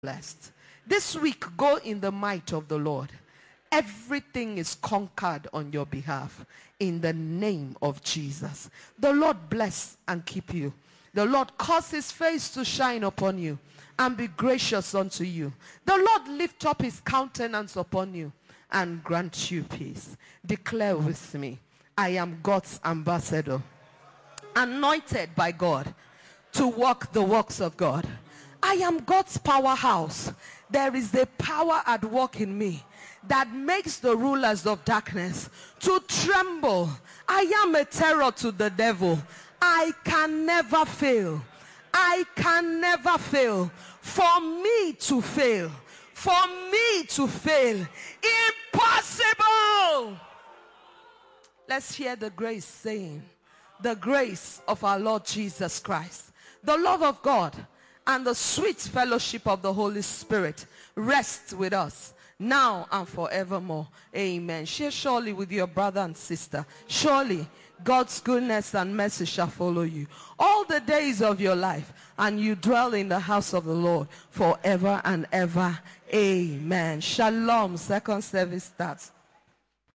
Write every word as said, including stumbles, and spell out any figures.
blessed. This week, go in the might of the Lord. Everything is conquered on your behalf in the name of Jesus. The Lord bless and keep you. The Lord cause his face to shine upon you and be gracious unto you. The Lord lift up his countenance upon you and grant you peace. Declare with me, I am God's ambassador, anointed by God to walk the works of God. I am God's powerhouse. There is a power at work in me that makes the rulers of darkness to tremble. I am a terror to the devil. I can never fail. I can never fail. For me to fail, for me to fail, impossible. Let's hear the grace saying, the grace of our Lord Jesus Christ, the love of God, and the sweet fellowship of the Holy Spirit rest with us now and forevermore. Amen. Share surely with your brother and sister. Surely God's goodness and mercy shall follow you all the days of your life, and you dwell in the house of the Lord forever and ever. Amen. Shalom. Second service starts.